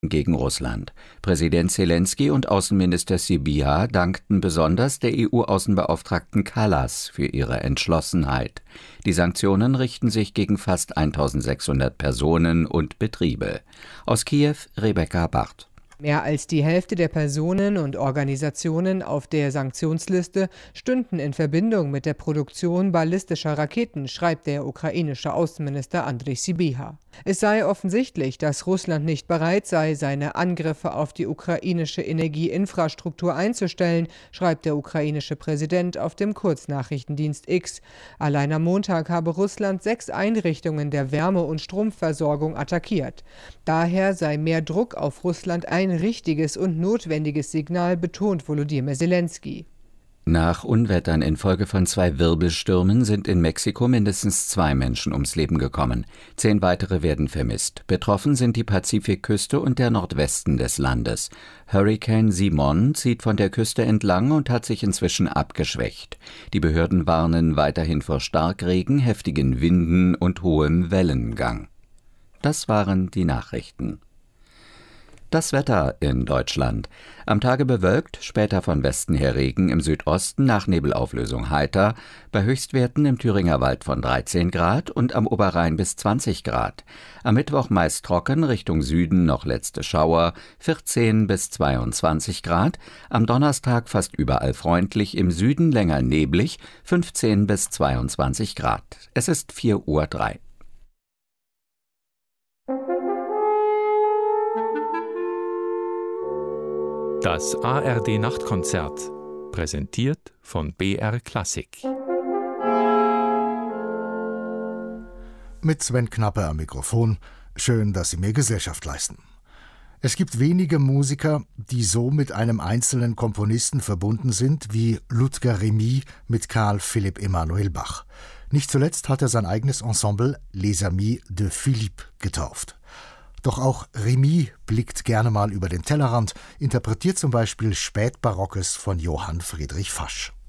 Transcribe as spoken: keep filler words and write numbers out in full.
gegen Russland. Präsident Selenskyj und Außenminister Sybiha dankten besonders der E U-Außenbeauftragten Kallas für ihre Entschlossenheit. Die Sanktionen richten sich gegen fast eintausendsechshundert Personen und Betriebe. Aus Kiew Rebecca Barth. Mehr als die Hälfte der Personen und Organisationen auf der Sanktionsliste stünden in Verbindung mit der Produktion ballistischer Raketen, schreibt der ukrainische Außenminister Andrij Sybiha. Es sei offensichtlich, dass Russland nicht bereit sei, seine Angriffe auf die ukrainische Energieinfrastruktur einzustellen, schreibt der ukrainische Präsident auf dem Kurznachrichtendienst X. Allein am Montag habe Russland sechs Einrichtungen der Wärme- und Stromversorgung attackiert. Daher sei mehr Druck auf Russland ein richtiges und notwendiges Signal, betont Volodymyr Selenskyj. Nach Unwettern infolge von zwei Wirbelstürmen sind in Mexiko mindestens zwei Menschen ums Leben gekommen. Zehn weitere werden vermisst. Betroffen sind die Pazifikküste und der Nordwesten des Landes. Hurrikan Simon zieht von der Küste entlang und hat sich inzwischen abgeschwächt. Die Behörden warnen weiterhin vor Starkregen, heftigen Winden und hohem Wellengang. Das waren die Nachrichten. Das Wetter in Deutschland. Am Tage bewölkt, später von Westen her Regen, im Südosten nach Nebelauflösung heiter, bei Höchstwerten im Thüringer Wald von dreizehn Grad und am Oberrhein bis zwanzig Grad. Am Mittwoch meist trocken, Richtung Süden noch letzte Schauer, vierzehn bis zweiundzwanzig Grad. Am Donnerstag fast überall freundlich, im Süden länger neblig, fünfzehn bis zweiundzwanzig Grad. Es ist vier Uhr drei. Das A R D-Nachtkonzert, präsentiert von B R Klassik. Mit Sven Knappe am Mikrofon. Schön, dass Sie mir Gesellschaft leisten. Es gibt wenige Musiker, die so mit einem einzelnen Komponisten verbunden sind wie Ludger Remy mit Carl Philipp Emanuel Bach. Nicht zuletzt hat er sein eigenes Ensemble Les Amis de Philippe getauft. Doch auch Remy blickt gerne mal über den Tellerrand, interpretiert zum Beispiel Spätbarockes von Johann Friedrich Fasch.